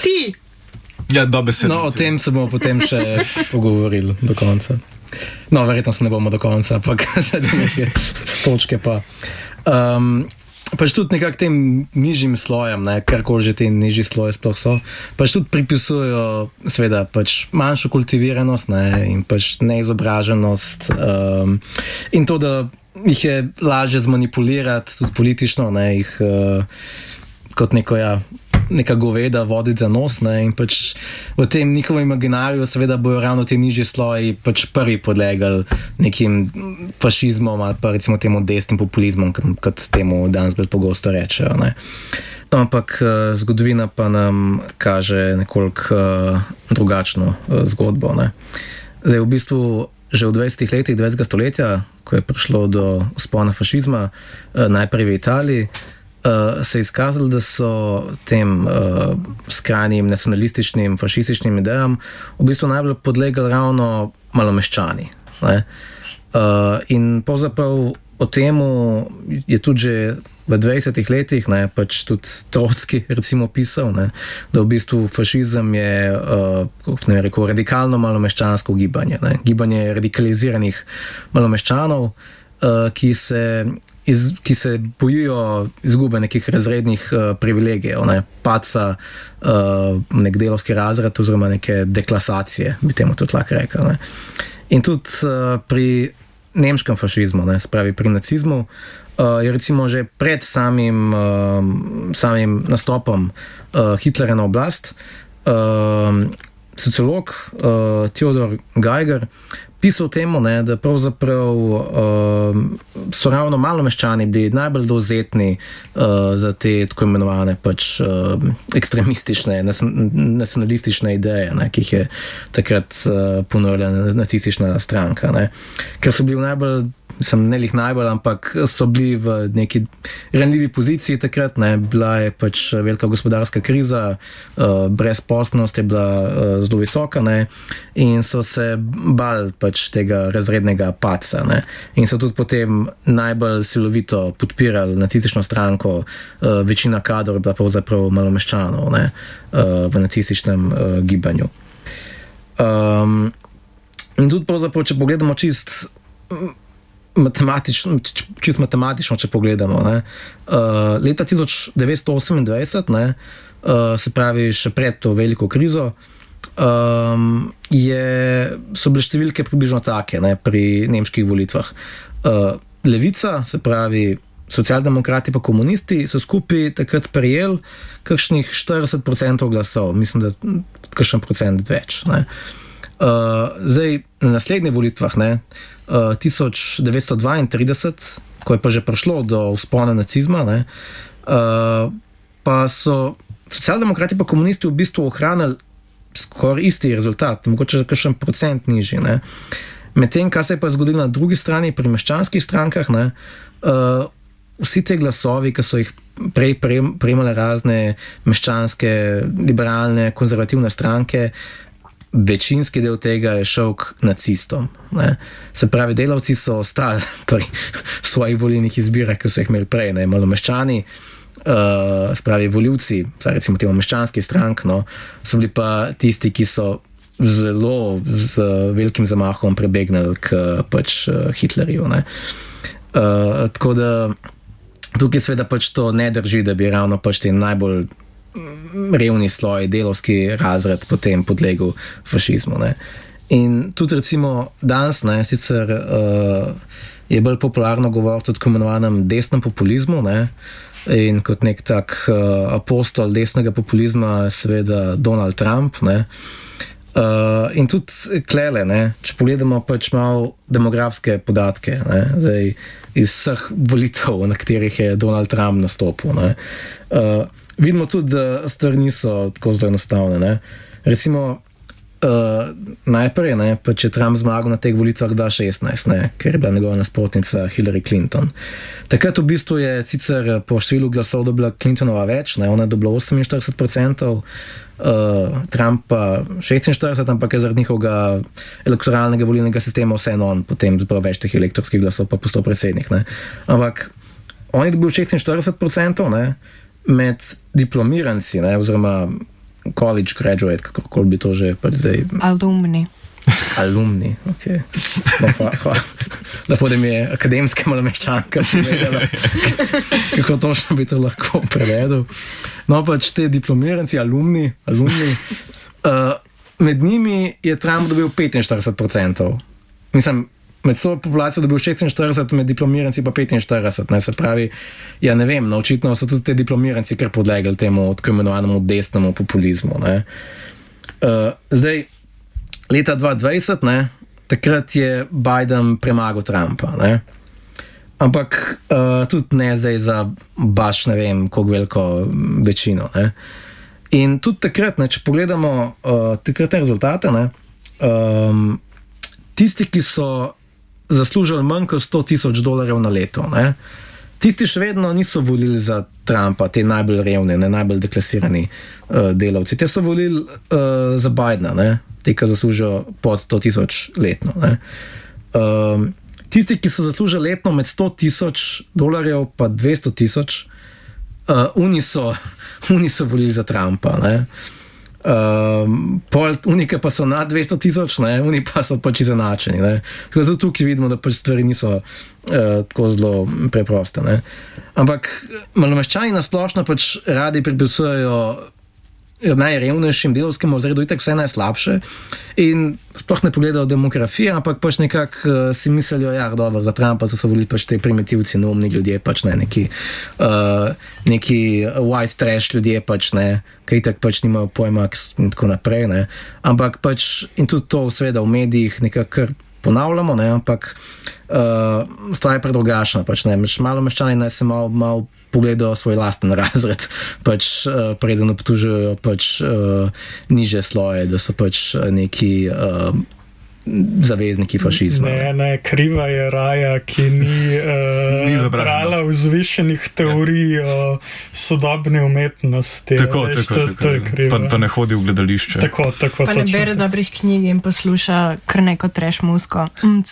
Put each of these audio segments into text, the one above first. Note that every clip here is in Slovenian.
Ti! Ja, dobesedno. No, o tem se bomo potem še pogovorili do konca. No, verjetno se ne bomo do konca, ampak zdaj neke točke pa. Pač tudi nekako tem nižjim slojem, karkoli že ti nižji sloje sploh so, pač tudi pripisujejo seveda pač manjšo kultiviranost in pač neizobraženost in to, da jih je lažje zmanipulirati tudi politično, jih kot neka goveda voditi za nos in pač v tem njihovem imaginariju seveda bojo ravno ti nižji sloji pač prvi podlegali nekim fašizmom ali pa recimo temu desnim populizmom, kot temu danes bolj pogosto rečejo. No, ampak zgodovina pa nam kaže nekoliko drugačno zgodbo. Zdaj v bistvu že v 20. letih 20. stoletja, ko je prišlo do vzpona fašizma, najprej v Italiji, se je izkazalo, da so tem skrajnim nacionalističnim, fašističnim idejam v bistvu najbolj podlegali ravno malomeščani. In pravzaprav o temu je tudi že v 20. letih, pač tudi Trotski recimo pisal, da v bistvu fašizem je radikalno malomeščansko gibanje. Gibanje radikaliziranih malomeščanov, ki se bojijo izgube nekih razrednih privilegijev, padca nek delovski razred oziroma neke deklasacije, bi temu tudi lahko rekel. In tudi pri nemškem fašizmu, spravi pri nacizmu, je recimo že pred samim nastopom Hitlerja na oblast sociolog Theodor Geiger pisal temu, da pravzaprav so ravno malomeščani bili najbolj dovzetni za te tako imenovane pač ekstremistične, nacionalistične ideje, ki jih je takrat ponujala nacistična stranka. Ker so bili najbolj, ne lih najbolj, ampak so bili v neki ranljivi poziciji takrat, bila je pač velika gospodarska kriza, brezposelnost je bila zelo visoka, in so se bali pač tega razrednega padca, in so tudi potem najbolj silovito podpirali nacistično stranko, večina kadrov je bila pravzaprav malomeščanov v nacističnem gibanju. In tudi pravzaprav, če pogledamo čist matematično, če pogledamo, leta 1928, se pravi še pred to veliko krizo, so bile številke približno take pri nemških volitvah. Levica, se pravi socialdemokrati pa komunisti, so skupaj takrat prejeli kakšnih 40% glasov, mislim, da kakšen procent več. Zdaj, na naslednjih volitvah, 1932, ko je pa že prišlo do vzpona nacizma, pa so socialdemokrati pa komunisti v bistvu ohranili skoraj isti rezultat, mogoče že kakšen procent nižji. Medtem, kaj se je pa zgodilo na drugi strani pri meščanskih strankah, vsi te glasovi, ki so jih prej prejemale razne meščanske, liberalne, konzervativne stranke, večinski del tega je šel k nacistom. Se pravi, delavci so ostali pri svojih volilnih izbirah, ki so jih imeli prej, malomeščani, se pravi, volivci, recimo temu meščanski strank, so bili pa tisti, ki so zelo z velikim zamahom prebegnili k pač Hitlerju. Tako da tukaj seveda pač to ne drži, da bi ravno pač te najbolj revni sloj, delovski razred potem podlegel fašizmu. In tudi recimo danes, sicer je bolj popularno govoriti o tako imenovanem desnem populizmu, in kot nek tak apostol desnega populizma je seveda Donald Trump. In tudi klele, če pogledamo pač malo demografske podatke, zdaj iz vseh volitev, na katerih je Donald Trump nastopil, vidimo tudi, da stvari niso tako zelo enostavne. Recimo, najprej, pa če Trump zmagal na teh volitvah 2016, ker je bila njegova nasprotnica Hillary Clinton. Takrat v bistvu je sicer po številu glasov dobila Clintonova več, ona je dobila 48%, Trump pa 46%, ampak je zaradi njihovega elektoralnega volilnega sistema vseeno on potem zbral več teh elektorskih glasov pa postal predsednik. Ampak on je dobil 46%, med diplomiranci, oziroma college graduate, kakorkoli bi to že pač zdaj. Alumni, ok. No, hvala. Lepo, da mi je akademska malomeščanka povedala, kako točno bi to lahko prevedel. No, pač te diplomiranci, alumni, med njimi je Trump dobil 45%. Mislim, med so populacijo dobil 46, med diplomiranci pa 45, ne, se pravi, ja ne vem, no, očitno so tudi te diplomiranci kar podlegli temu tako imenovanemu desnemu populizmu, ne. Zdaj, leta 2020, ne, takrat je Biden premagal Trumpa, ne. Ampak tudi ne zdaj za baš ne vem, koliko veliko večino, ne. In tudi takrat, ne, če pogledamo takratne rezultate, ne, tisti, ki so zaslužili manj kot $100,000 na leto, ne, tisti še vedno niso volili za Trumpa, te najbolj revne, ne, najbolj deklasirani delavci. Te so volili za Bidena, ne, te, ki zaslužijo pod $100,000 letno. Ne. Tisti, ki so zaslužili letno med $100,000 pa $200,000, oni so volili za Trumpa, ne. Unike pa so nad 200,000, ne, oni pa so pač izenačeni, ne. Zato tukaj vidimo, da pač stvari niso tako zelo preproste, ne. Ampak malomeščani nasplošno pač radi pripisujejo najrevnejšim delavskim razredu itak vse najslabše in sploh ne pogledajo demografije, ampak pač nekako si mislijo, ja, dobro, za Trumpa so volili pač te primitivci, neumni ljudje, pač ne, neki white trash ljudje, pač ne, ki itak pač nimajo pojma in tako naprej, ne, ampak pač, in tudi to seveda v medijih nekako kar ponavljamo, ne, ampak stvar je predrugačna, pač ne, malomeščani naj se malo pogledajo svoj lasten razred, pač preden obtužujejo pač nižje sloje, da so pač neki zavezniki fašizma. Ne, kriva je Raja, ki ni brala vzvišenih teorij o sodobni umetnosti. Tako. Pa ne hodi v gledališče. Tako. Pa ne bere dobrih knjig in posluša kar neko trash muziko.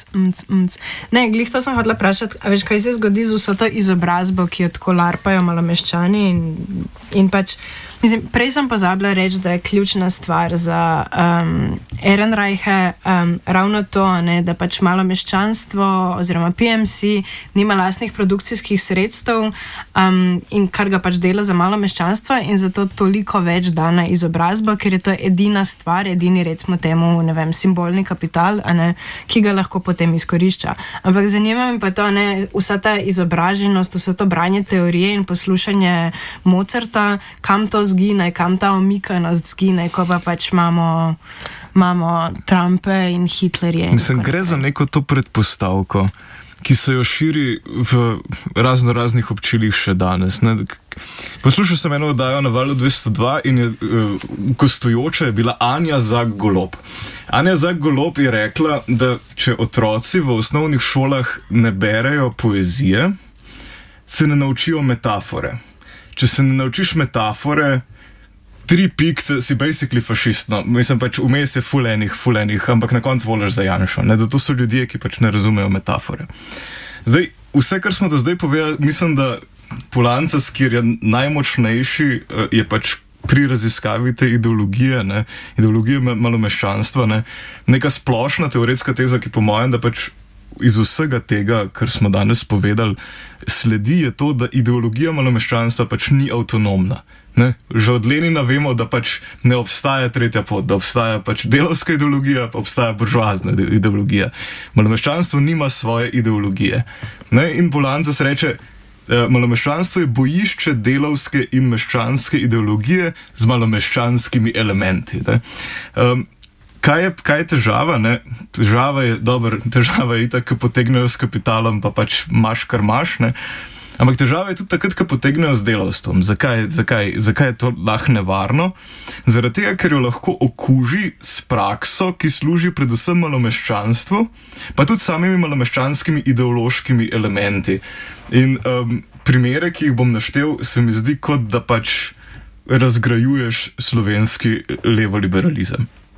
Ne, glih to sem hodila vprašati, a veš, kaj se zgodi z vso to izobrazbo, ki jo tako larpajo malomeščani in pač, mislim, prej sem pozabila reči, da je ključna stvar za Ehrenreiche ravno to, ne, da pač malomeščanstvo oziroma PMC nima lastnih produkcijskih sredstev in kar ga pač dela za malomeščanstvo in zato toliko več da na izobrazbo, ker je to edina stvar, edini recimo temu, ne vem, simbolni kapital, a ne, ki ga lahko potem izkorišča. Ampak zanima me pa to, ne, vsa ta izobraženost, vsa to branje teorije in poslušanje Mozarta, kam to zgine, kam ta omikanost zgine, ko pa pač imamo Trumpe in Hitlerje. Mislim, gre za neko to predpostavko, ki se jo širi v raznih občilih še danes. Ne? Poslušal sem eno oddajo na Valu 202 in gostujoča je bila Anja Zak-Golob. Anja Zak-Golob je rekla, da če otroci v osnovnih šolah ne berejo poezije, se ne naučijo metafore. Če se ne naučiš metafore, 3 pikce si basically fašist, no. Mislim pač vmes je ful enih, ampak na koncu voliš za Janšo, ne, da to so ljudje, ki pač ne razumejo metafore. Zdaj, vse, kar smo do zdaj povedali, mislim, da Polancas, kjer je najmočnejši, je pač pri raziskavi te ideologije, ne, ideologije malomeščanstva, ne, neka splošna teoretska teza, ki po mojem, da pač iz vsega tega, kar smo danes povedali, sledi je to, da ideologija malomeščanstva pač ni avtonomna. Ne? Že od Lenina vemo, da pač ne obstaja tretja pot, da obstaja pač delavska ideologija, pa obstaja buržoazna ideologija. Malomeščanstvo nima svoje ideologije. Ne? In Polancas reče, malomeščanstvo je bojišče delavske in meščanske ideologije z malomeščanskimi elementi. Ne? Kaj je težava? Ne? Težava je itak, ko potegnejo s kapitalom, pa pač maš, kar maš, ne? Ampak težava je tudi takrat, ko potegnejo z delavstvom. Zakaj je to lahko nevarno? Zaradi tega, ker jo lahko okuži s prakso, ki služi predvsem malomeščanstvu, pa tudi samimi malomeščanskimi ideološkimi elementi. In primere, ki jih bom naštel, se mi zdi, kot da pač razgrajuješ slovenski levoliberalizem.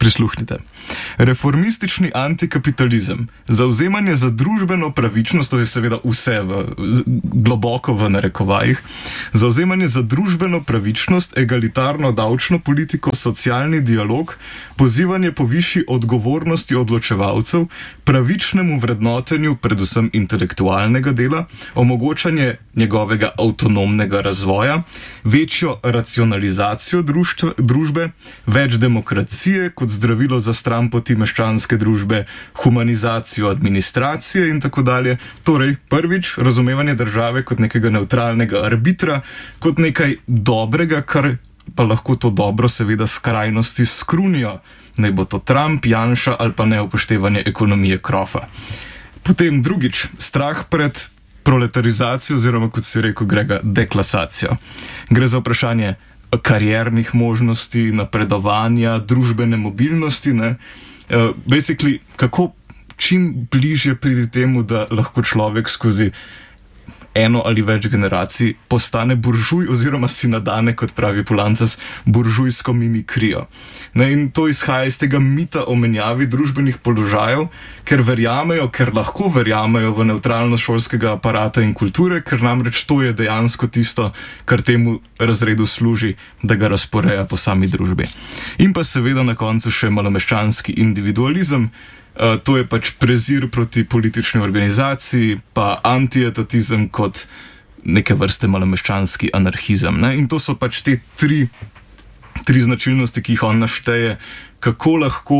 Prisluhnite. Reformistični antikapitalizem, zauzemanje za družbeno pravičnost, to je seveda vse globoko v narekovajih, zauzemanje za družbeno pravičnost, egalitarno davčno politiko, socialni dialog, pozivanje po višji odgovornosti odločevalcev, pravičnemu vrednotenju predvsem intelektualnega dela, omogočanje njegovega avtonomnega razvoja, večjo racionalizacijo družbe, več demokracije kot zdravilo za stranpoti meščanske družbe, humanizacijo administracije in tako dalje. Torej, prvič, razumevanje države kot nekega neutralnega arbitra, kot nekaj dobrega, kar pa lahko to dobro seveda skrajnosti skrunijo. Naj bo to Trump, Janša ali pa neupoštevanje ekonomije krofa. Potem drugič, strah pred proletarizacijo oziroma, kot si rekel, Grega, deklasacijo. Gre za vprašanje kariernih možnosti, napredovanja, družbene mobilnosti, ne? Basically, kako čim bližje pridi temu, da lahko človek skozi eno ali več generacij postane buržuj oziroma si nadane, kot pravi Poulantzas, buržujsko mimikrijo. Ne, in to izhaja iz tega mita o menjavi družbenih položajev, ker lahko verjamejo v nevtralnost šolskega aparata in kulture, ker namreč to je dejansko tisto, kar temu razredu služi, da ga razporeja po sami družbi. In pa seveda na koncu še malomeščanski individualizem. To je pač prezir proti politični organizaciji, pa antietatizem kot neke vrste malomeščanski anarhizem. Ne? In to so pač te tri značilnosti, ki jih on našteje, kako lahko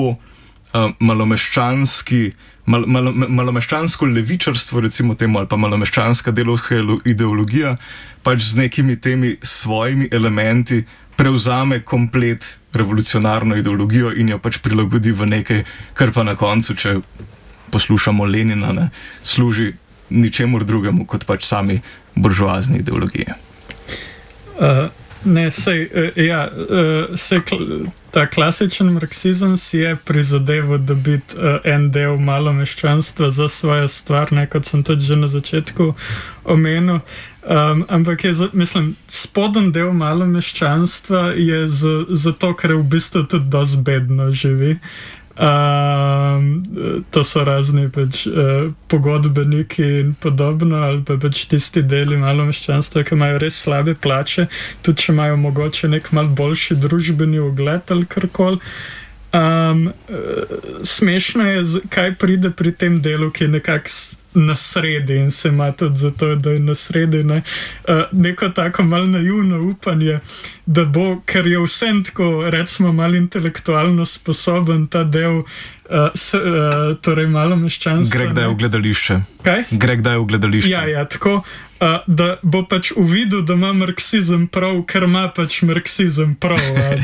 malomeščansko levičarstvo, recimo temu, ali pa malomeščanska delovska ideologija, pač z nekimi temi svojimi elementi prevzame komplet revolucionarno ideologijo in jo pač prilagodi v nekaj, kar pa na koncu, če poslušamo Lenina, ne, služi ničemur drugemu kot pač sami buržoazni ideologiji. Ta klasičen marksizem si je prizadeval dobiti en del malomeščanstva za svojo stvar, ne, kot sem tudi že na začetku omenil. Ampak mislim, spoden del malomeščanstva je zato, ker v bistvu tudi dosti bedno živi. To so razni pač pogodbeniki in podobno, ali pa pač tisti deli malomeščanstva, ki imajo res slabe plače, tudi če imajo mogoče nek mal boljši družbeni ugled ali karkoli. Smešno je, kaj pride pri tem delu, ki je nekako na sredi in se ima tudi zato, da je na sredi, ne? Neko tako malo naivno upanje, da bo, ker je vsem tako, recimo, malo intelektualno sposoben ta del, torej malomeščanstva. Gre kdaj v gledališče. Kaj? Gre kdaj v gledališče. Ja, tako. Da bo pač uvidel, da ima marksizem prav, ker ima pač marksizem prav.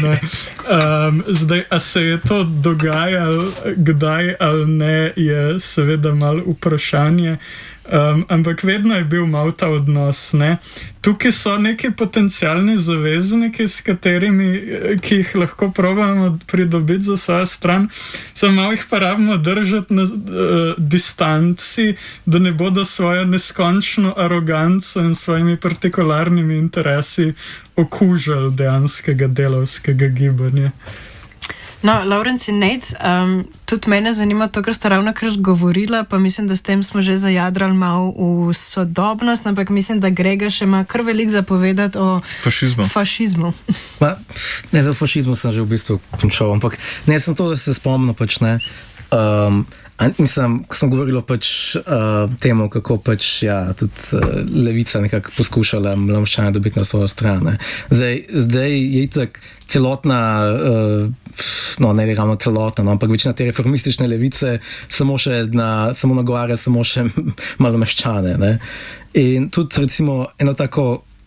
Zdaj, a se je to dogajalo kdaj ali ne, je seveda malo vprašanje. Ampak vedno je bil malo ta odnos, ne. Tukaj so neki potencialni zavezniki, s katerimi, ki jih lahko probamo pridobiti za svojo stran, samo malo jih pa rabimo držati na distanci, da ne bodo svojo neskončno aroganco in svojimi partikularnimi interesi okužali dejanskega delavskega gibanja. No, Lawrence in Nate, tudi mene zanima to, kar sta ravnokar govorila, pa mislim, da s tem smo že zajadrali malo v sodobnost, ampak mislim, da Grega še ima kar veliko zapovedati o fašizmu. Ne, za fašizmu sem že v bistvu končal, ampak ne, sem to, da se spomnim pač, ne. Mislim, ko smo govorili pač temu, kako pač, ja, tudi levica nekako poskušala malomeščane dobiti na svojo stran. Zdaj je itak celotna, ne ravno celotna, no, ampak večina te reformistične levice samo nagovarja samo še malomeščane. Ne. In tudi recimo eno tako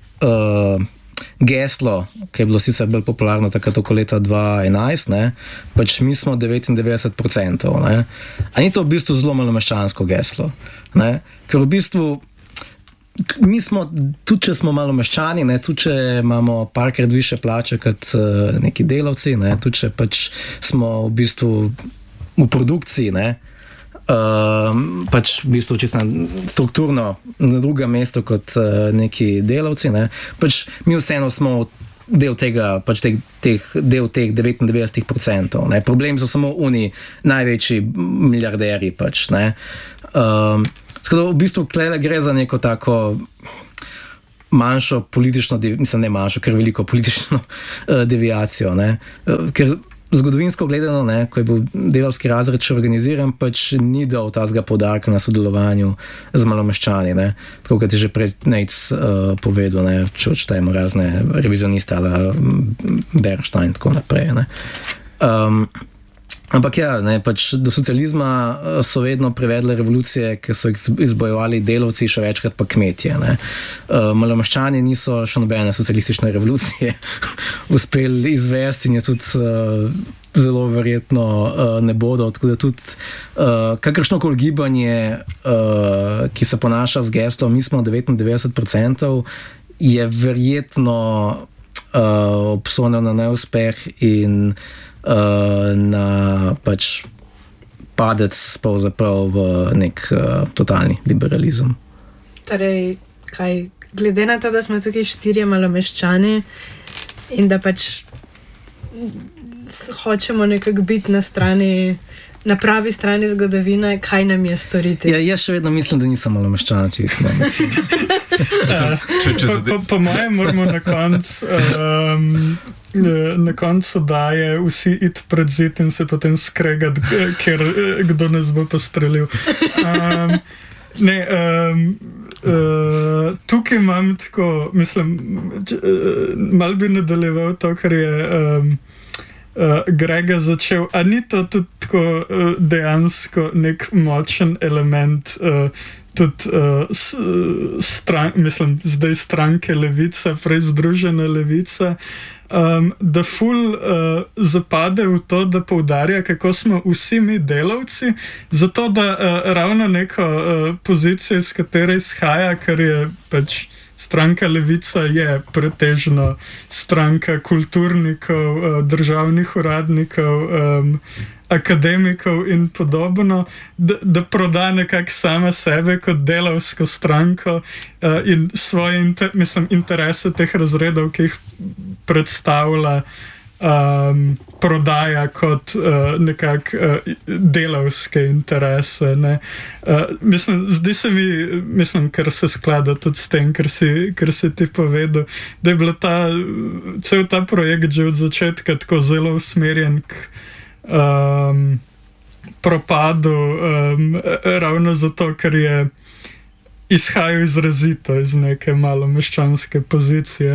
geslo, ki je bilo sicer bolj popularno takrat oko leta 2011, ne, pač mi smo 99%. Ne. A ni to v bistvu zelo malomeščansko geslo? Ne. Ker v bistvu mi smo, tudi če smo malomeščani, ne, tudi če imamo parkrat više plače kot neki delavci, ne, tudi če pač smo v bistvu v produkciji, ne, pač v bistvu čisto strukturno na drugem mestu kot neki delavci, ne, pač mi vseeno smo del tega, pač del teh 99%. Ne. Problem so samo oni največji milijarderji. Pač, ne. Tako da v bistvu gre za neko tako manjšo politično, mislim ne manjšo, ker veliko politično deviacijo. Ne. Ker zgodovinsko gledano, ne, ko je bil delavski razred še organiziran, pač ni dal tazga poudarka na sodelovanju z malomeščani. Ne. Tako kot je že prej Nejc povedal, ne, če odštejemo razne revizioniste ali Bernstein in tako naprej. Ne. Ampak ja, ne, pač do socializma so vedno privedle revolucije, ki so jih izbojevali delavci, še večkrat pa kmetje. Malomeščani niso še nobene socialistične revolucije uspeli izvesti in je tudi zelo verjetno ne bodo. Tako da tudi kakršnokoli gibanje, ki se ponaša z geslom, mi smo 99%, je verjetno obsonil na neuspeh in na pač padec pravzaprav v nek totalni liberalizem. Torej, glede na to, da smo tukaj 4 malomeščani in da pač hočemo nekako biti na pravi strani zgodovine, kaj nam je storiti? Ja, jaz še vedno mislim, da nisem malomeščan, čisto. Po mojem moramo na koncu daje vsi iti pred zid in se potem skregati, ker kdo nas bo postrelil. Tukaj imam tako, mislim, mal bi nadaljeval to, kar je Grega začel, a ni to tudi tako dejansko nek močen element tudi mislim, zdaj stranke Levica, prej Združena Levica, da ful zapade v to, da poudarja, kako smo vsi mi delavci, zato da ravno neko pozicijo, iz katere izhaja, ker je pač stranka Levica je pretežno stranka kulturnikov, državnih uradnikov, akademikov in podobno, da proda nekako sama sebe kot delavsko stranko in svoje interese teh razredov, ki jih predstavlja, prodaja kot nekako delavske interese. Ne. Zdi se mi, ker se sklada tudi s tem, kar si ti povedal, da je bila cel ta projekt že od začetka tako zelo usmerjen k propadu, ravno zato, ker je izhajal izrazito iz neke malomeščanske pozicije.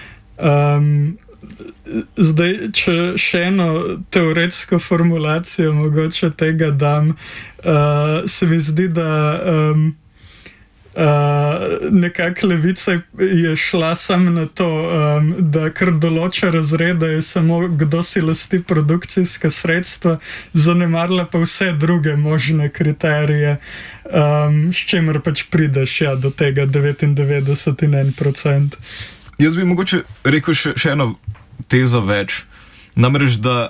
Zdaj, če še eno teoretsko formulacijo mogoče tega dam, se mi zdi, da nekako Levica je šla samo na to, da kar določa razreda je samo kdo si lasti produkcijska sredstva, zanemarila pa vse druge možne kriterije, s čimer pač prideš do tega 99,1%. Jaz bi mogoče rekel še eno tezo več. Namreč, da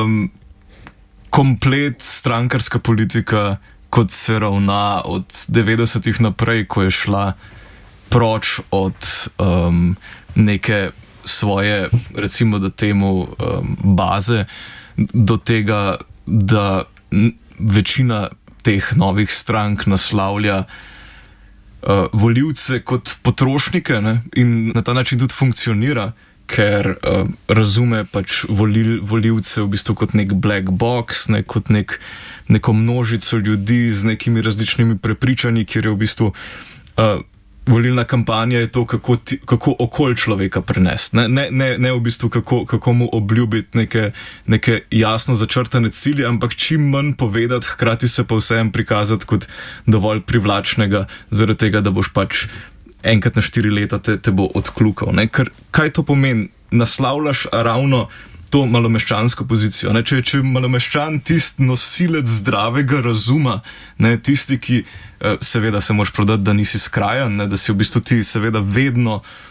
komplet strankarska politika, kot se ravna od 90-ih naprej, ko je šla proč od neke svoje, recimo da temu, baze, do tega, da večina teh novih strank naslavlja volivce kot potrošnike, ne? In na ta način tudi funkcionira, ker razume pač volivce v bistvu kot nek black box, ne? Kot neko množico ljudi z nekimi različnimi prepričanji, kjer je v bistvu volilna kampanja je to, kako okoli človeka prenesti. Ne v bistvu kako mu obljubiti neke jasno začrtane cilje, ampak čim manj povedati, hkrati se pa vsem prikazati kot dovolj privlačnega, zaradi tega, da boš pač enkrat na 4 leta te bo odkljukal. Ker kaj to pomeni? Naslavljaš ravno to malomeščansko pozicijo. Če je malomeščan tisti nosilec zdravega razuma, tisti, ki seveda se moraš prodati, da nisi skrajan, da si v bistvu ti seveda vedno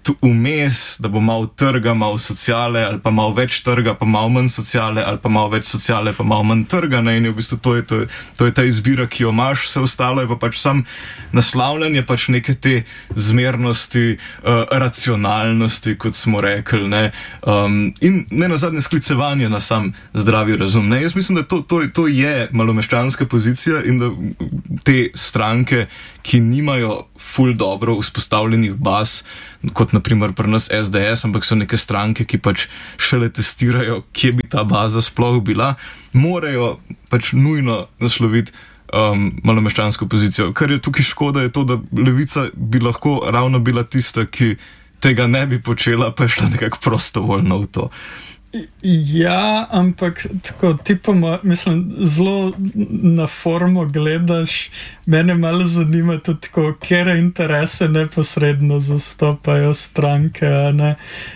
vmes, da bo malo trga, malo sociale, ali pa malo več trga, pa malo manj sociale, ali pa malo več sociale, pa malo manj trga. Ne? In v bistvu to je ta izbira, ki jo imaš, vse ostalo je pa pač sam naslavljanje pač neke te zmernosti, racionalnosti, kot smo rekli, ne? In ne nazadnje sklicevanje na sam zdravi razum. Ne? Jaz mislim, da to je malomeščanska pozicija in da te stranke, ki nimajo ful dobro vzpostavljenih baz, kot naprimer pri nas SDS, ampak so neke stranke, ki pač šele testirajo, kje bi ta baza sploh bila, morajo pač nujno nasloviti malomeščansko pozicijo. Kar je tukaj škoda, je to, da levica bi lahko ravno bila tista, ki tega ne bi počela, pa je šla nekako prostovoljno v to. Ja, ampak tako, mislim, zelo na formo gledaš, mene malo zanima tudi tako, kere interese neposredno zastopajo stranke, ne.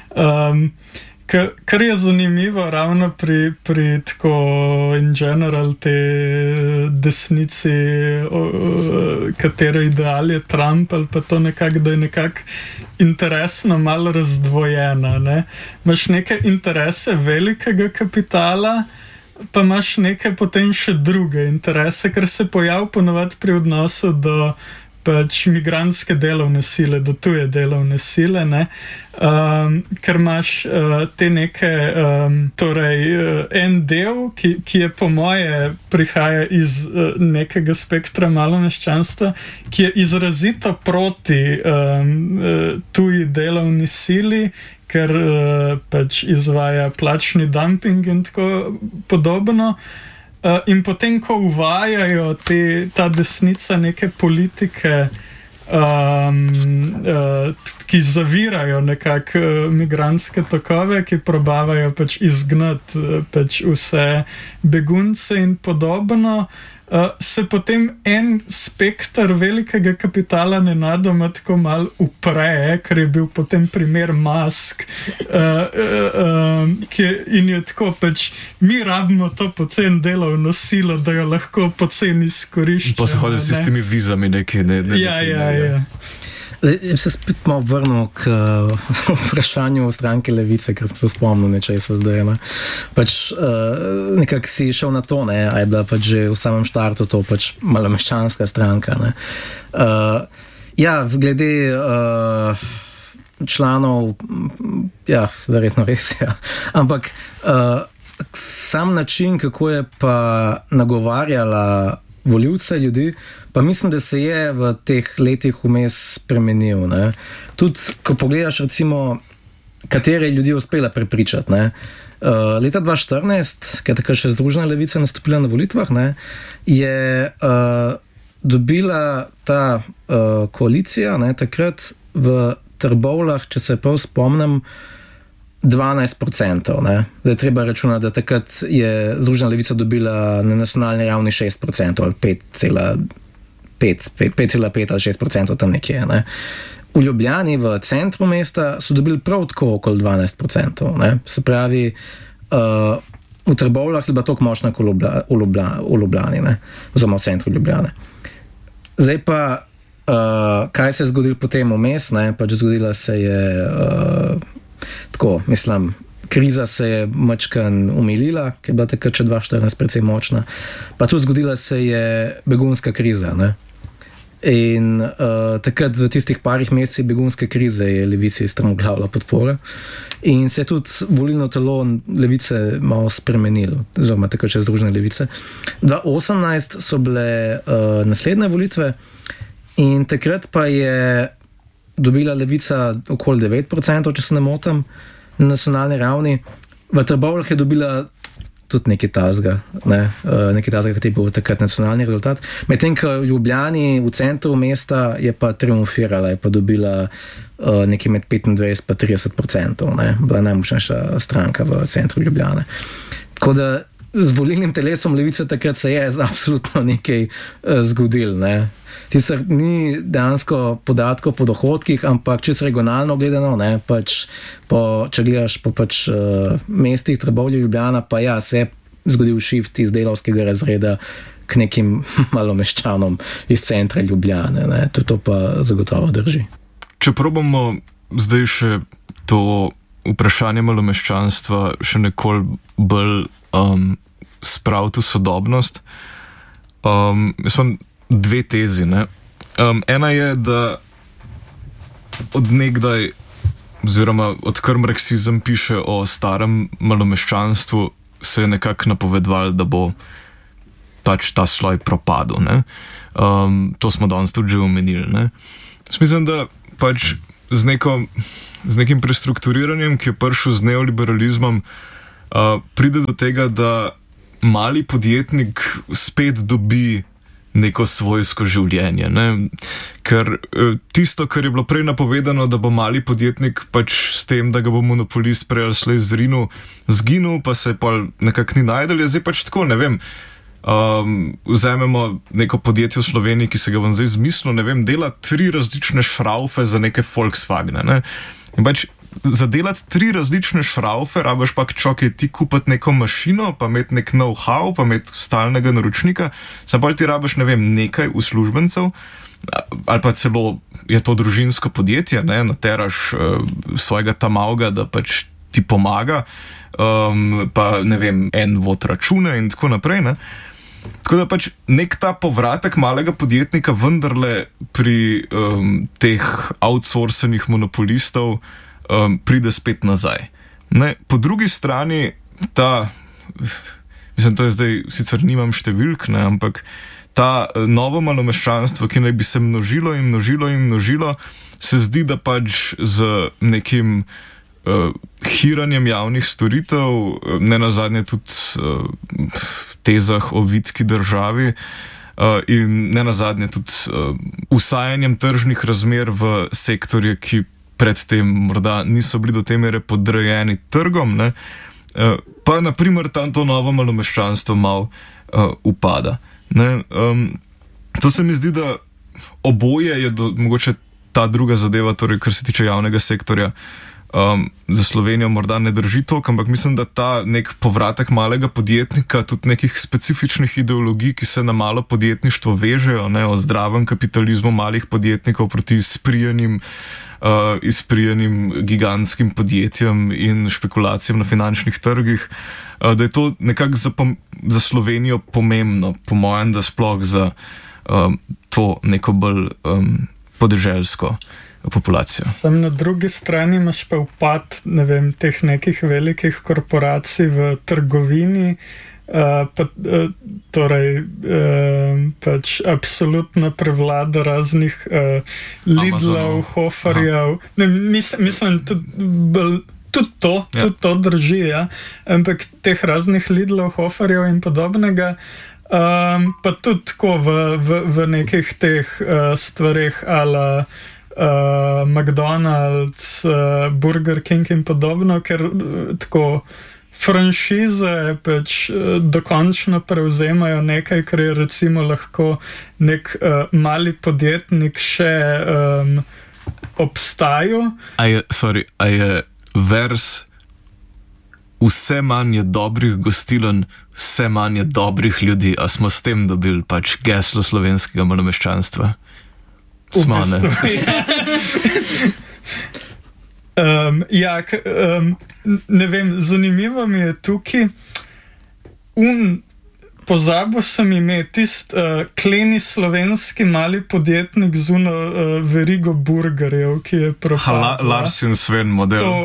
Kar je zanimivo ravno pri tako in general te desnici, katere ideal je Trump, ali pa to nekako, da je nekako interesno malo razdvojena. Ne? Imaš neke interese velikega kapitala, pa imaš neke potem še druge interese, ker se pojav ponovadi pri odnosu do pač migrantske delovne sile, do tuje delovne sile, ne? Ker imaš te neke, en del, ki je po moje prihaja iz nekega spektra malomeščanstva, ki je izrazito proti tuji delovni sili, ker pač izvaja plačni dumping in tako podobno. In potem, ko uvajajo ta desnica neke politike, ki zavirajo nekako migrantske tokove, ki probavajo pač izgnati pač vse begunce in podobno, se potem en spektr velikega kapitala nenadoma tako mal upre, ker je bil potem primer Musk, in je tako pač, mi rabimo to poceni delovno silo, da jo lahko poceni izkoriščamo. Pa se hodi s tistimi vizami nekaj. Ja. Zdaj se spet malo vrnil k vprašanju stranke Levice, ker sem se spomnil nečesa zdaj. Ne? Pač nekako si šel na to, ne? A je bila pač že v samem štartu to pač malomeščanska stranka. Ne? Ja, glede članov, ja, verjetno res, ja. Ampak sam način, kako je pa nagovarjala volivce, ljudi, pa mislim, da se je v teh letih vmes spremenil. Ne? Tudi, ko pogledaš recimo, katere ljudi je uspela prepričati. Ne? Leta 2014, ker je takrat še Združena levica nastopila na volitvah, ne, je dobila ta koalicija, ne, takrat v Trbovljah, če se prav spomnim, 12%. Ne? Zdaj treba računati, da takrat je Združena levica dobila na nacionalni ravni 6% ali 5,5 ali 6% tam nekje. Ne? V Ljubljani, v centru mesta, so dobili prav tako okoli 12%. Ne? Se pravi, v Trbovljah je bila toliko močna kot v Ljubljani, ne? Oziroma v centru Ljubljane. Zdaj pa, kaj se je zgodilo potem vmes, ne? Pač zgodila se je tako, mislim, kriza se je mačkan umilila, ki je bila takrat še 2014 precej močna, pa tudi zgodila se je begunska kriza, ne? In takrat v tistih parih mesecih begunske krize je levici strmoglavila podpora in se je tudi volilno telo levice malo spremenilo, oziroma takrat še Združene levice. 2018 so bile naslednje volitve in takrat pa je dobila levica okoli 9%, če se ne motim, na nacionalni ravni. V Trbovljah je dobila tudi nekaj tazga, ki je bil takrat nacionalni rezultat. Medtem, ko v Ljubljani, v centru mesta, je pa triumfirala, je pa dobila nekaj med 25 pa 30%. Ne? Bila je najmočnejša stranka v centru Ljubljane. Tako da z volilnim telesom levice takrat se je absolutno nekaj zgodilo. Ne? Tisar ni dejansko podatkov po dohodkih, ampak čisto regionalno gledano, ne, pač če gledaš po pač mestih Trbovlje, Ljubljana, pa ja, se je zgodil shift iz delavskega razreda k nekim malomeščanom iz centra Ljubljane. Ne. To pa zagotovo drži. Če probamo zdaj še to vprašanje malomeščanstva še nekoliko bolj spraviti v sodobnost. Jaz imam dve tezi. Ne? Ena je, da od nekdaj, oziroma odkar marksizem piše o starem malomeščanstvu, se je nekako napovedovalo, da bo pač ta sloj propadel. To smo danes tudi že omenili. Mislim, da pač z nekim prestrukturiranjem, ki je prišel z neoliberalizmom, pride do tega, da mali podjetnik spet dobi neko svojsko življenje. Ker tisto, kar je bilo prej napovedano, da bo mali podjetnik pač s tem, da ga bo monopolist prej ali slej zginil, pa se pa nekako ni najdel, je zdaj pač tako, ne vem. Vzamemo neko podjetje v Sloveniji, ki se ga bom zdaj zmislil, ne vem, dela 3 različne šraufe za neke Volkswagene. In pač za delati 3 različne šraufe rabiš pa čakaj ti kupiti neko mašino, pa imeti nek know-how, pa imeti stalnega naročnika, pa ti rabiš, ne vem, nekaj uslužbencev, ali pa celo je to družinsko podjetje, nateraš svojega tamavga, da pač ti pomaga, pa ne vem, en vod račune in tako naprej. Tako da pač nek ta povratek malega podjetnika vendarle pri teh outsourcenih monopolistov pride spet nazaj. Po drugi strani mislim, to je zdaj, sicer nimam številk, ampak ta novo malomeščanstvo, ki naj bi se množilo in množilo in množilo, se zdi, da pač z nekim hiranjem javnih storitev, ne nazadnje tudi tezah o vitki državi in ne nazadnje tudi usajanjem tržnih razmer v sektorje, ki predtem morda niso bili do te mere podrejeni trgom, pa naprimer tam to novo malomeščanstvo malo upada. To se mi zdi, da oboje je mogoče ta druga zadeva, torej kar se tiče javnega sektorja, za Slovenijo morda ne drži toliko, ampak mislim, da ta nek povratek malega podjetnika, tudi nekih specifičnih ideologij, ki se na malo podjetništvo vežejo, o zdravem kapitalizmu malih podjetnikov proti izprijenim gigantskim podjetjem in špekulacijam na finančnih trgih, da je to nekako za Slovenijo pomembno, po mojem, da sploh za to neko bolj podeželsko populacijo. Sam na drugi strani imaš pa upad, ne vem, teh nekih velikih korporacij v trgovini, torej pač absolutno prevlada raznih Lidlov, Hoferjev. Mislim, tudi to drži, ampak teh raznih Lidlov, Hoferjev in podobnega, pa tudi tako v nekih teh stvarih ala McDonald's, Burger King in podobno, ker tako franšize pač dokončno prevzemajo nekaj, kar je recimo lahko nek mali podjetnik še obstajal. A je vers vse manj je dobrih gostiln, vse manj je dobrih ljudi, a smo s tem dobili pač geslo slovenskega malomeščanstva? Smo, ne? Ne vem, zanimivo mi je tukaj pozabil sem ime kleni slovenski mali podjetnik z verigo burgerjev, ki je propadla. Lars in Sven model.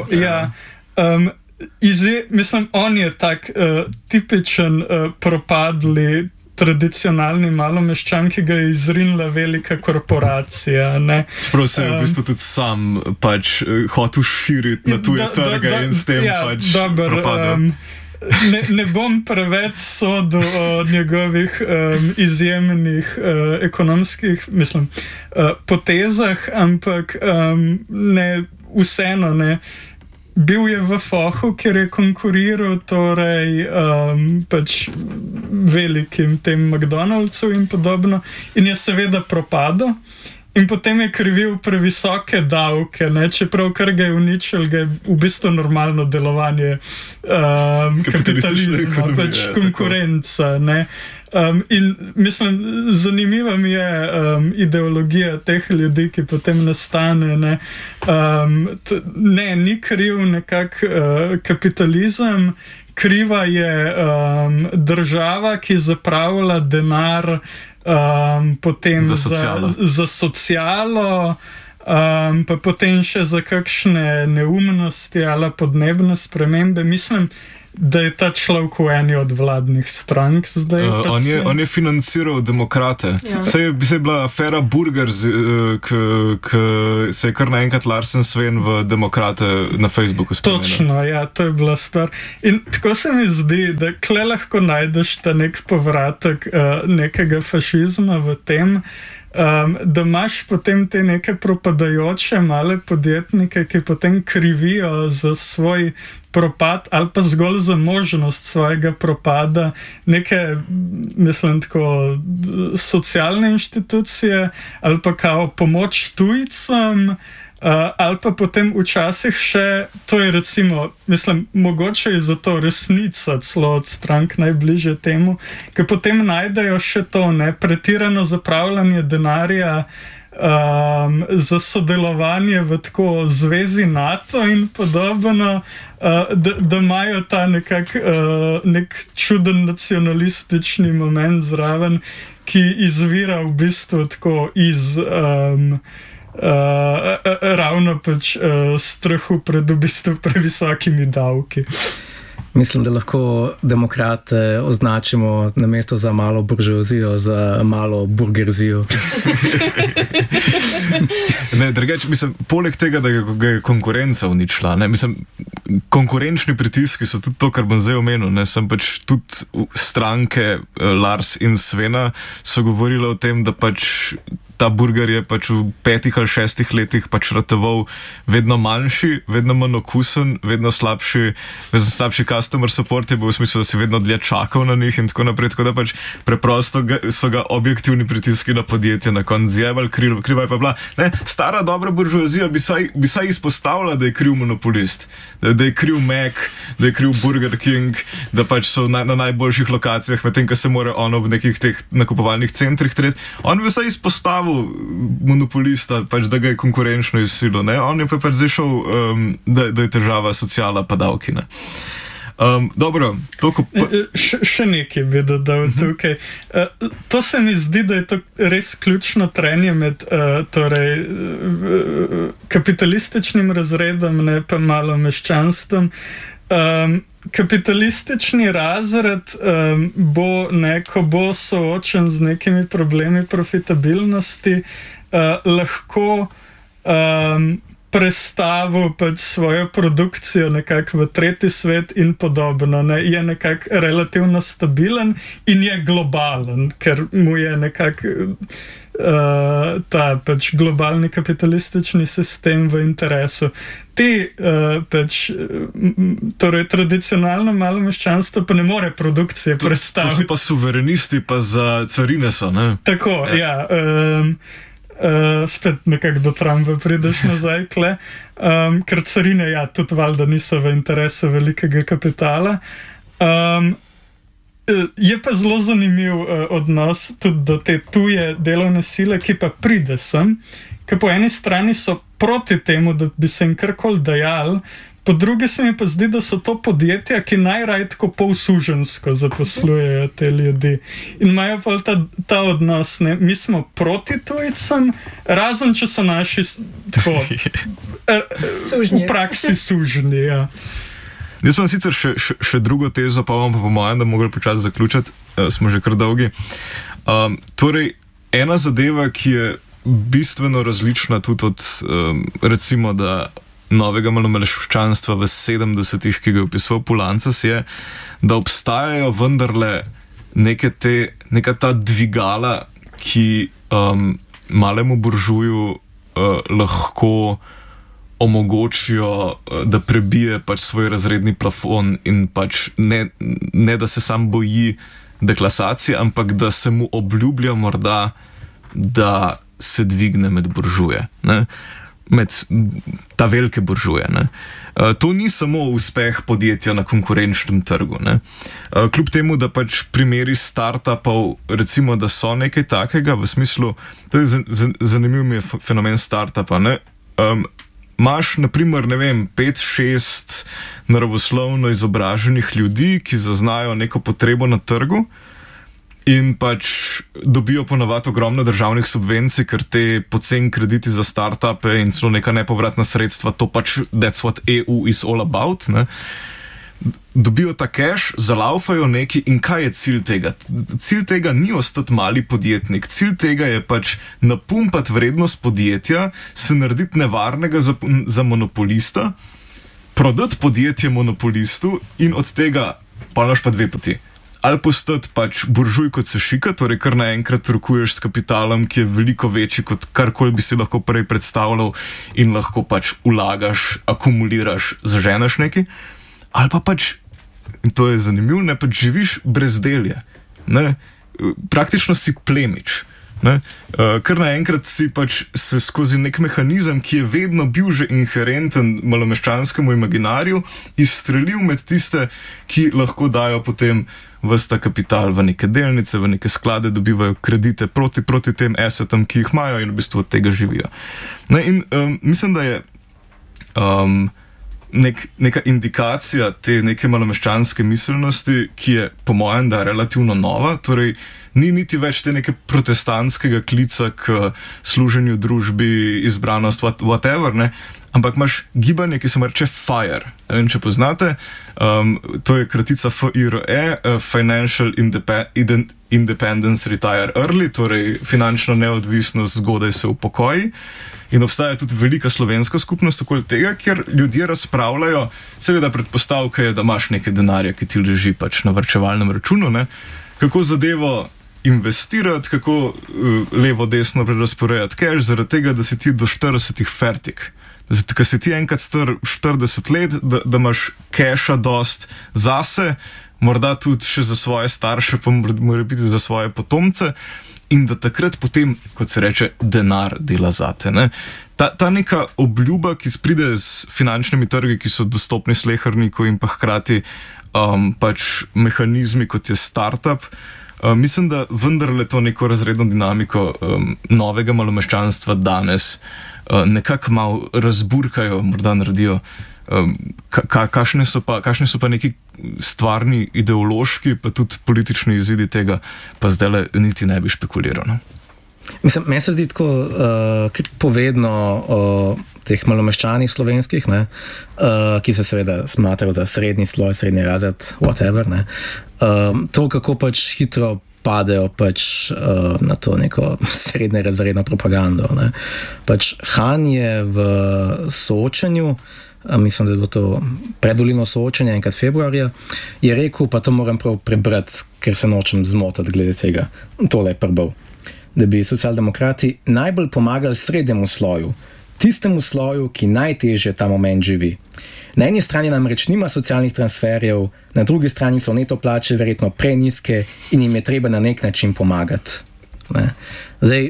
Mislim, on je tak tipičen propadli tradicionalni malomeščan, ki ga je izrinila velika korporacija. Čeprav se je v bistvu tudi sam pač hotel širiti na tuje trge in s tem pač propadal. Ne bom preveč sodil o njegovih izjemnih ekonomskih potezah, ampak vseeno ne. Bil je v fohu, ker je konkuriral torej pač velikim tem McDonald'sov in podobno in je seveda propadel in potem je krivil previsoke davke, ne? Čeprav kar ga je uničil, ga je v bistvu normalno delovanje kapitalizma, pač konkurenca. Ne? In mislim, zanimiva mi je ideologija teh ljudi, ki potem nastane. Ne, ni kriv nekak kapitalizem, kriva je država, ki zapravlja denar potem za socialo, pa potem še za kakšne neumnosti ali podnebne spremembe. Mislim, da je ta človek v eni od vladnih strank zdaj. On je financiral demokrate. Ja. Se je bila afera Burgers, ki se je kar naenkrat Larsen Sven v demokrate na Facebooku spomenil. Točno, ja, to je bila stvar. In tako se mi zdi, da kle lahko najdeš ta nek povratek nekega fašizma v tem, da imaš potem te neke propadajoče male podjetnike, ki potem krivijo za svoj propad ali pa zgolj za možnost svojega propada neke, mislim tako, socialne inštitucije ali pa kao pomoč tujcem, ali pa potem včasih še, to je recimo, mislim, mogoče je zato resnica celo od strank najbliže temu, ker potem najdejo še to, ne, pretirano zapravljanje denarja za sodelovanje v tako zvezi NATO in podobno, da imajo ta nek čuden nacionalistični moment zraven, ki izvira v bistvu tako iz ravno pač strahu pred v bistvu previsokimi davki. Mislim, da lahko demokrate označimo namesto za malo buržoazijo, za malo burgerzijo. Ne, drugače, mislim, poleg tega, da ga je konkurenca uničila, ne, mislim, konkurenčni pritiski so tudi to, kar bom zdaj omenil, ne, sem pač tudi stranke Lars in Svena so govorili o tem, da pač ta burger je pač v 5 ali 6 letih pač rateval vedno manjši, vedno manj okusen, vedno slabši customer support je bil v smislu, da si vedno dlje čakal na njih in tako naprej, tako da pač preprosto so ga objektivni pritiski na podjetje na konc zjebali, kriva je pa bila. Ne, stara dobra buržoazija bi saj izpostavila, da je kriv monopolist, da je kriv Mac, da je kriv Burger King, da pač so na najboljših lokacijah, medtem, ko se mora ono v nekih teh nakupovalnih centrih treti. On bi saj izpostavil monopolista, pač, da ga je konkurenčno izsilil. On je pa pač zdaj šel, da je težava sociala pa davki. Dobro, toliko... Še nekaj bi dodal tukaj. To se mi zdi, da je to res ključno trenje med kapitalističnim razredom, ne pa malo meščanstvom. Kapitalistični razred ko bo soočen z nekimi problemi profitabilnosti, lahko prestavil pač svojo produkcijo nekako v tretji svet in podobno. Ne? Je nekako relativno stabilen in je globalen, ker mu je nekako ta pač globalni kapitalistični sistem v interesu. Torej tradicionalno malo meščanstvo pa ne more produkcije predstaviti. To so pa suverenisti, pa za carine so, ne? Tako, ja. Spet nekako do Trumpa prideš nazaj, ker carine, ja, tudi valjda niso v interesu velikega kapitala. Je pa zelo zanimiv odnos tudi do te tuje delovne sile, ki pa pride sem, ker po eni strani so proti temu, da bi se jim karkoli dajal, po drugi se mi pa zdi, da so to podjetja, ki najraj tako polsužensko zaposlujejo te ljudi. In imajo pa ta odnos, ne? Mi smo proti tujcem, razen če so naši tako, v praksi sužnji, ja. Jaz imam sicer še drugo tezo, pa vam pa po mojem, da mogli počasi zaključiti, smo že kar dolgi. Torej, ena zadeva, ki je bistveno različna tudi od, recimo, da novega malomeščanstva v 70-ih, ki ga je opisoval Poulantzas, je, da obstajajo vendarle neka ta dvigala, ki malemu buržuju lahko omogočijo, da prebije pač svoj razredni plafon in pač ne da se sam boji deklasacije, ampak da se mu obljublja morda, da se dvigne med buržuje, ne? Med ta velike buržuje. To ni samo uspeh podjetja na konkurenčnem trgu. Ne? Kljub temu, da pač primeri startupov, recimo, da so nekaj takega, v smislu, to je zanimiv mi je fenomen startupa. Imaš, naprimer, 5-6 naravoslovno izobraženih ljudi, ki zaznajo neko potrebo na trgu, in pač dobijo ponavadi ogromno državnih subvencij, ker te poceni krediti za startupe in celo neka nepovratna sredstva, to pač that's what EU is all about. Ne? Dobijo ta cash, zalaufajo neki in kaj je cilj tega? Cilj tega ni ostati mali podjetnik, cilj tega je pač napumpati vrednost podjetja, se narediti nevarnega za monopolista, prodati podjetje monopolistu in od tega pa imaš pa dve poti. Ali postati pač buržuj kot se šika, torej kar naenkrat rokuješ s kapitalom, ki je veliko večji kot karkoli bi si lahko prej predstavljal in lahko pač vlagaš, akumuliraš, zaženeš nekaj. Ali pa pač, in to je zanimivo, ne pač živiš brezdelje. Ne? Praktično si plemič. Ne? Kar naenkrat si pač se skozi nek mehanizem, ki je vedno bil že inherenten malomeščanskemu imaginariju, izstrelil med tiste, ki lahko dajo potem ves ta kapital v neke delnice, v neke sklade, dobivajo kredite proti tem assetom, ki jih imajo in v bistvu od tega živijo. Ne? In mislim, da je neka indikacija te neke malomeščanske miselnosti, ki je po mojem, da je relativno nova, torej ni niti več te neke protestantskega klica k služenju družbi, izbranost, whatever, ne? Ampak imaš gibanje, ki se mu reče FIRE. Ne vem, če poznate, to je kratica FIRE, Financial Independence Retire Early, torej finančna neodvisnost, zgodaj se upokoji. In obstaja tudi velika slovenska skupnost okoli tega, kjer ljudje razpravljajo, seveda predpostavka je, da imaš nekaj denarja, ki ti leži pač na varčevalnem računu, ne? Kako zadevo investirati, kako levo-desno prerazporejati cash, zaradi tega, da si ti do 40 fertik. Ko si ti enkrat star 40 let, da imaš casha dost zase, morda tudi še za svoje starše, pa mora biti za svoje potomce, in da takrat potem, kot se reče, denar dela zate. Ne? Ta neka obljuba, ki pride s finančnimi trgi, ki so dostopni sleherniku in pa hkrati pač mehanizmi, kot je startup, mislim, da vendarle to neko razredno dinamiko novega malomeščanstva danes nekako malo razburkajo, morda naredijo. Kakšni so pa neki stvarni, ideološki, pa tudi politični izidi tega, pa zdaj niti ne bi špekuliral. No? Mislim, meni se zdi tako povedno o teh malomeščanih slovenskih, ne, ki se seveda smatrajo za srednji sloj, srednji razred, whatever. Ne. To, kako pač hitro padejo pač na to neko srednje razredno propagando. Ne. Pač Han je v soočenju, mislim, da je bilo to predvolilno soočenje enkrat februarja, je rekel, pa to moram prav prebrati, ker se nočem zmotati glede tega. Tole je prebral. Da bi socialdemokrati najbolj pomagali srednjemu sloju, tistemu sloju, ki najtežje ta moment živi. Na eni strani namreč nima socialnih transferjev, na drugi strani so neto plače verjetno prenizke in jim je treba na nek način pomagati. Ne. Zdaj,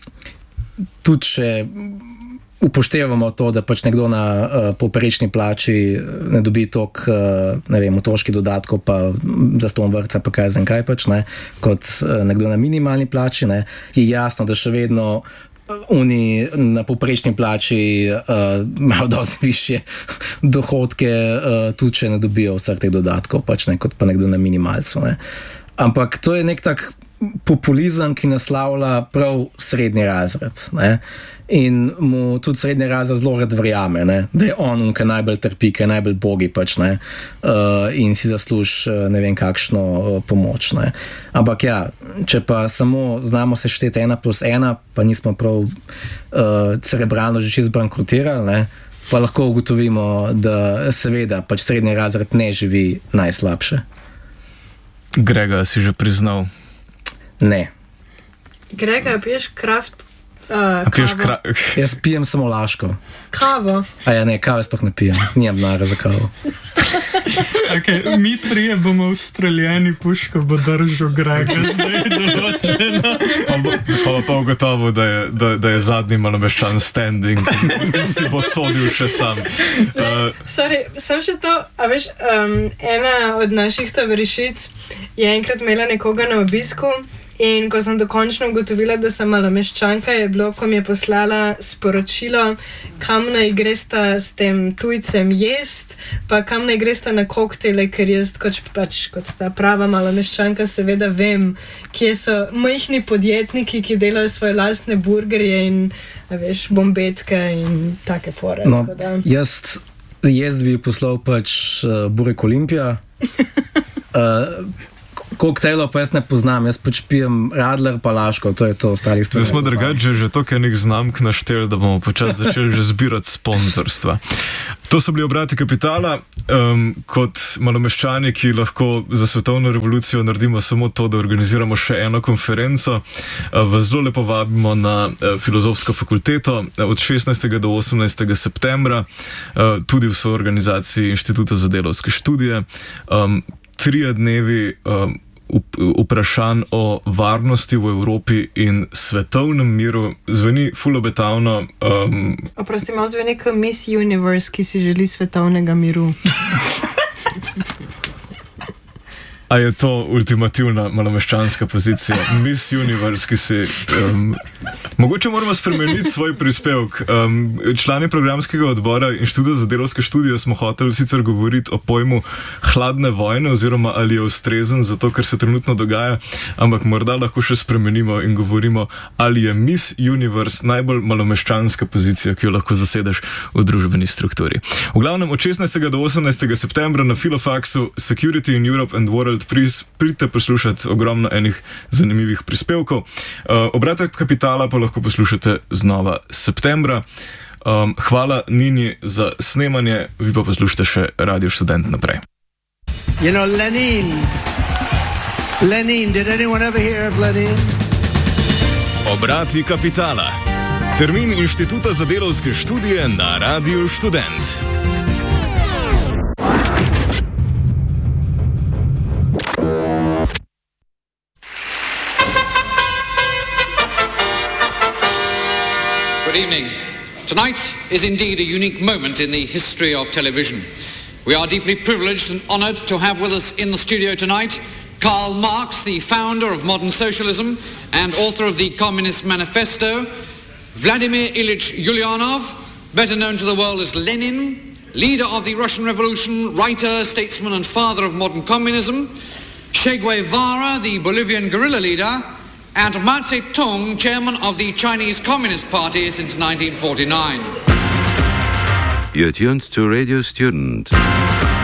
tudi če upoštevamo to, da pač nekdo na povprečni plači ne dobi toliko, ne vem, otroških dodatkov, pa zastonj vrtca, pa kaj znam kaj pač, ne, kot nekdo na minimalni plači, ne, je jasno, da še vedno oni na povprečni plači imajo dosti višje dohodke, tudi če ne dobijo vseh teh dodatkov, pač ne, kot pa nekdo na minimalcu. Ne. Ampak to je nek tak populizem, ki naslavlja prav srednji razred. Ne. In mu tudi srednji razred zelo rad verjame, ne, da je on, ki najbolj trpi, ki je najbolj bogi pač, ne, in si zasluži ne vem kakšno pomoč. Ne. Ampak ja, če pa samo znamo sešteti 1+1, pa nismo prav cerebralno že čisto bankrotirali, ne, pa lahko ugotovimo, da seveda pač srednji razred ne živi najslabše. Grega, si že priznal? Ne. Grega, piješ Kraft Piješ kavo. Jaz pijem samo laško. Kavo. A ja, ne, kave sploh ne pijem. Nijem denarja za kavo. Okay, mi trije bomo ustreljeni, puško bo držal Grega zdaj določeno. Pa ugotovil, da je zadnji malomeščan standing in si bo sodil še sam. Sem še to, a veš, ena od naših tovarišic je enkrat imela nekoga na obisku in ko sem dokončno ugotovila, da sem malomeščanka, je bilo, ko mi je poslala sporočilo, kam naj gresta s tem tujcem jest, pa kam naj gresta na koktejle, ker jaz kot ta prava malomeščanka seveda vem, kje so majhni podjetniki, ki delajo svoje lastne burgerje in, a veš, bombetke in take fore. No, jaz bi poslal burek Olimpija. Koktejlo pa jaz ne poznam, jaz pijem Radler pa Laško, to je to, ostalih stvari. Zdaj smo drugače že toliko enih znamk našteli, da bomo počasi začeli že zbirati sponzorstva. To so bili Obrati kapitala, kot malomeščani, ki lahko za svetovno revolucijo naredimo samo to, da organiziramo še eno konferenco. Vas zelo lepo vabimo na Filozofsko fakulteto od 16. do 18. septembra, tudi v soorganizaciji Inštituta za delavske študije. 3 dnevi vprašanj o varnosti v Evropi in svetovnem miru. Zveni ful obetavno. Oprosti, malo zveni kot Miss Universe, ki si želi svetovnega miru. A je to ultimativna malomeščanska pozicija? Miss Universe, ki si... mogoče moramo spremeniti svoj prispevek. Člani programskega odbora Inštituta za delavske študije smo hoteli sicer govoriti o pojmu hladne vojne, oziroma ali je ustrezen za to, kar se trenutno dogaja, ampak morda lahko še spremenimo in govorimo, ali je Miss Universe najbolj malomeščanska pozicija, ki jo lahko zasedeš v družbeni strukturi. V glavnem, od 16. do 18. septembra na Filofaksu Security in Europe and World pridite poslušati ogromno enih zanimivih prispevkov. Obrate kapitala pa lahko poslušate znova septembra. Hvala Nini za snemanje, vi pa poslušate še Radio Študent naprej. You know, Lenin, did anyone ever hear of Lenin? Obrati kapitala. Termin Inštituta za delavske študije na Radio Študent. Good evening. Tonight is indeed a unique moment in the history of television. We are deeply privileged and honoured to have with us in the studio tonight Karl Marx, the founder of modern socialism and author of the Communist Manifesto, Vladimir Ilyich Ulyanov, better known to the world as Lenin, leader of the Russian Revolution, writer, statesman and father of modern communism, Che Guevara, the Bolivian guerrilla leader, and Mao Zedong, chairman of the Chinese Communist Party since 1949. You're tuned to Radio Student.